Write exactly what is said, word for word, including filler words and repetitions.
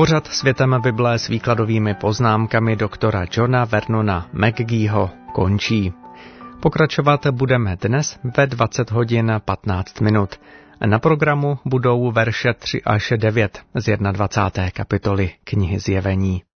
Pořad Světem Bible s výkladovými poznámkami doktora Johna Vernona McGeeho končí. Pokračovat budeme dnes ve dvacet hodin patnáct minut. Na programu budou verše tři až devět z dvacáté první kapitoly knihy Zjevení.